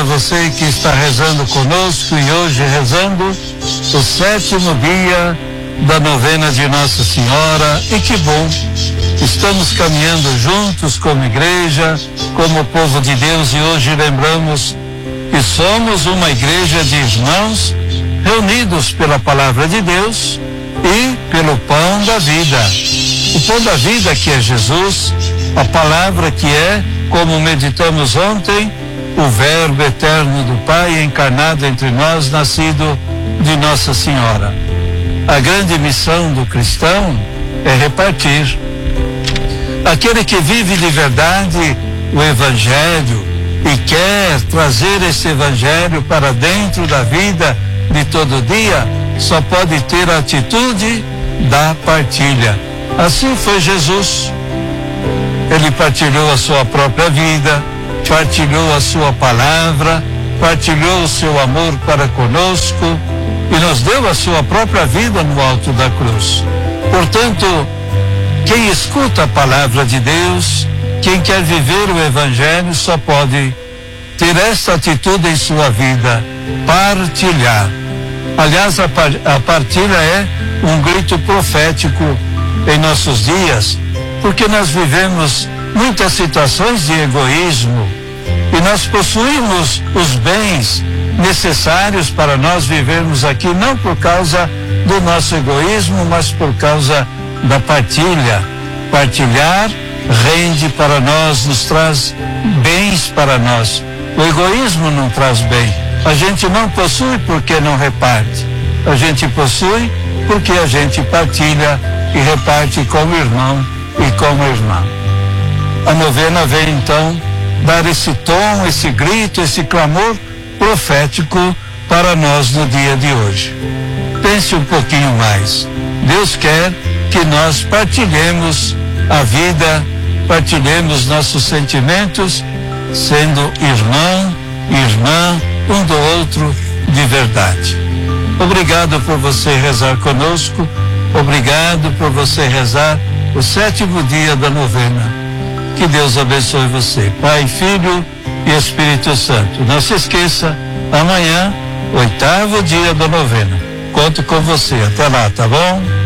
a você que está rezando conosco e hoje rezando o 7º dia da novena de Nossa Senhora. E que bom, estamos caminhando juntos como igreja, como povo de Deus, e hoje lembramos que somos uma igreja de irmãos reunidos pela palavra de Deus e pelo pão da vida. O pão da vida que é Jesus, a palavra que é, como meditamos ontem, o Verbo eterno do Pai encarnado entre nós, nascido de Nossa Senhora. A grande missão do cristão é repartir. Aquele que vive de verdade o Evangelho e quer trazer esse Evangelho para dentro da vida de todo dia, só pode ter a atitude da partilha. Assim foi Jesus. Ele partilhou a sua própria vida, partilhou a sua palavra, partilhou o seu amor para conosco e nos deu a sua própria vida no alto da cruz. Portanto, quem escuta a palavra de Deus, quem quer viver o Evangelho, só pode ter essa atitude em sua vida: partilhar. Aliás, a partilha é um grito profético em nossos dias, porque nós vivemos muitas situações de egoísmo e nós possuímos os bens necessários para nós vivermos aqui, não por causa do nosso egoísmo, mas por causa da partilha. Partilhar rende para nós, nos traz bens para nós. O egoísmo não traz bem. A gente não possui porque não reparte. A gente possui porque a gente partilha e reparte como irmão e como irmã. A novena vem então dar esse tom, esse grito, esse clamor profético para nós no dia de hoje. Pense um pouquinho mais. Deus quer que nós partilhemos a vida, partilhemos nossos sentimentos, sendo irmão e irmã um do outro de verdade. Obrigado por você rezar conosco, obrigado por você rezar o 7º dia da novena. Que Deus abençoe você, Pai, Filho e Espírito Santo. Não se esqueça, amanhã, 8º dia da novena. Conto com você. Até lá, tá bom?